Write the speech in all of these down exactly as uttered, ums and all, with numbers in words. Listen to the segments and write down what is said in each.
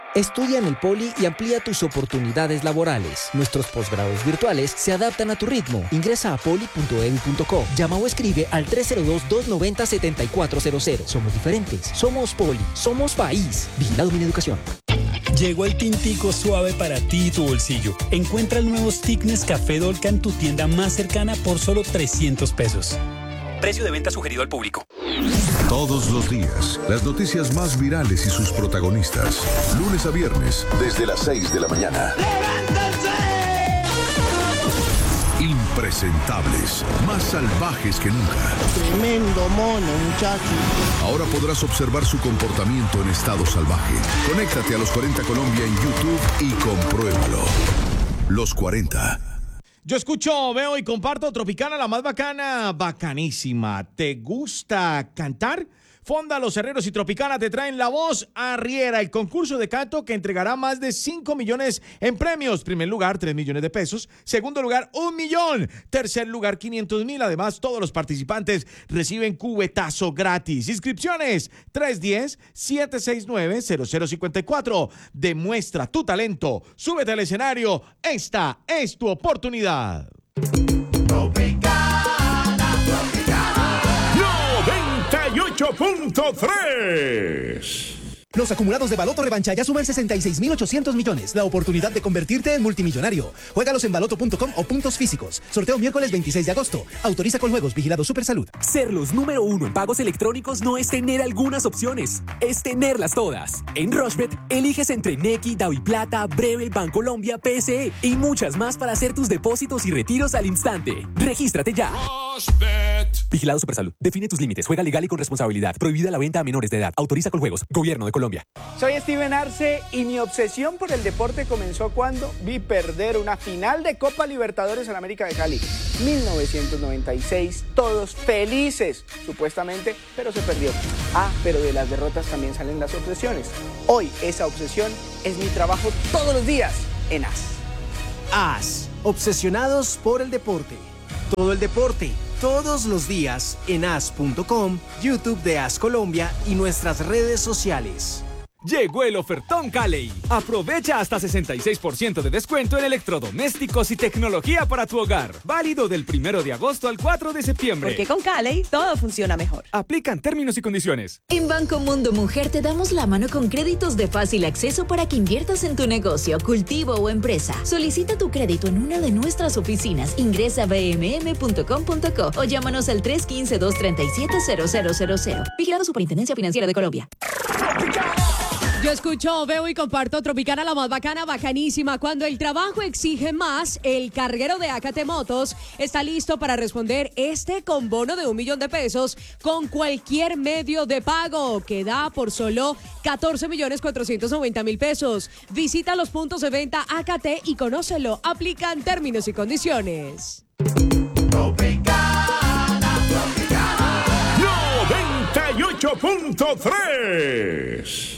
Estudia en el Poli y amplía tus oportunidades laborales. Nuestros posgrados virtuales se adaptan a tu ritmo. Ingresa a poli punto edu punto co. Llama o escribe al tres cero dos, dos nueve cero, siete cuatro cero cero. Somos diferentes. Somos Poli. Somos país. Vigilado Mineducación. Llegó el tintico suave para ti y tu bolsillo. Encuentra el nuevo stick Nescafé Dolca en tu tienda más cercana por solo trescientos pesos. Precio de venta sugerido al público. Todos los días, las noticias más virales y sus protagonistas. Lunes a viernes, desde las seis de la mañana. ¡Levántense! Impresentables, más salvajes que nunca. Tremendo mono, muchacho. Ahora podrás observar su comportamiento en estado salvaje. Conéctate a Los cuarenta Colombia en YouTube y compruébalo. Los cuarenta. Yo escucho, veo y comparto Tropicana, la más bacana, bacanísima. ¿Te gusta cantar? Fonda, Los Herreros y Tropicana te traen La Voz Arriera, el concurso de canto que entregará más de cinco millones en premios. Primer lugar, tres millones de pesos. Segundo lugar, un millón. Tercer lugar, quinientos mil. Además, todos los participantes reciben cubetazo gratis. Inscripciones, tres uno cero, siete seis nueve, cero cero cinco cuatro. Demuestra tu talento. Súbete al escenario. Esta es tu oportunidad. noventa y ocho punto tres. Los acumulados de Baloto Revancha ya suman sesenta y seis mil ochocientos millones. La oportunidad de convertirte en multimillonario. Juégalos en baloto punto com o puntos físicos. Sorteo miércoles veintiséis de agosto. Autoriza con juegos. Vigilado Supersalud. Ser los número uno en pagos electrónicos no es tener algunas opciones, es tenerlas todas. En Rushbet, eliges entre Nequi, DaviPlata, Breve, Bancolombia, P S E y muchas más para hacer tus depósitos y retiros al instante. Regístrate ya. Rushbet. Vigilado Supersalud. Define tus límites. Juega legal y con responsabilidad. Prohibida la venta a menores de edad. Autoriza con juegos. Gobierno de Colombia. Soy Steven Arce y mi obsesión por el deporte comenzó cuando vi perder una final de Copa Libertadores en América de Cali. mil novecientos noventa y seis, todos felices, supuestamente, pero se perdió. Ah, pero de las derrotas también salen las obsesiones. Hoy esa obsesión es mi trabajo todos los días en A S. A S, obsesionados por el deporte. Todo el deporte, todos los días en A S punto com, YouTube de A S Colombia y nuestras redes sociales. Llegó el ofertón Cali. Aprovecha hasta sesenta y seis por ciento de descuento en electrodomésticos y tecnología para tu hogar. Válido del primero de agosto al cuatro de septiembre. Porque con Cali todo funciona mejor. Aplican términos y condiciones. En Banco Mundo Mujer te damos la mano con créditos de fácil acceso para que inviertas en tu negocio, cultivo o empresa. Solicita tu crédito en una de nuestras oficinas. Ingresa a b m m punto com punto co o llámanos al tres uno cinco, dos tres siete, cero cero cero cero. Vigilado Superintendencia Financiera de Colombia. Yo escucho, veo y comparto Tropicana, la más bacana, bacanísima. Cuando el trabajo exige más, el carguero de A K T Motos está listo para responder este con bono de un millón de pesos con cualquier medio de pago que da por solo catorce millones cuatrocientos noventa mil pesos. Visita los puntos de venta A K T y conócelo. Aplican términos y condiciones. Tropicana, Tropicana. noventa y ocho punto tres.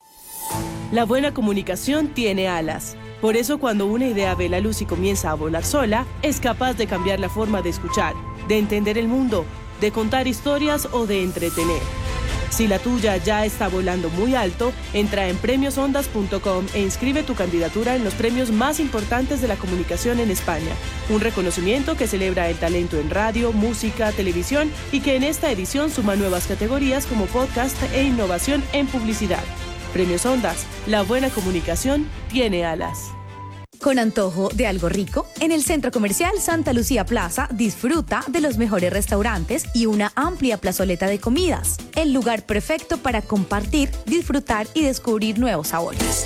La buena comunicación tiene alas. Por eso cuando una idea ve la luz y comienza a volar sola, es capaz de cambiar la forma de escuchar, de entender el mundo, de contar historias o de entretener. Si la tuya ya está volando muy alto, entra en premios ondas punto com e inscribe tu candidatura en los premios más importantes de la comunicación en España. Un reconocimiento que celebra el talento en radio, música, televisión y que en esta edición suma nuevas categorías como podcast e innovación en publicidad. Premios Ondas, la buena comunicación tiene alas. Con antojo de algo rico, en el Centro Comercial Santa Lucía Plaza disfruta de los mejores restaurantes y una amplia plazoleta de comidas. El lugar perfecto para compartir, disfrutar y descubrir nuevos sabores.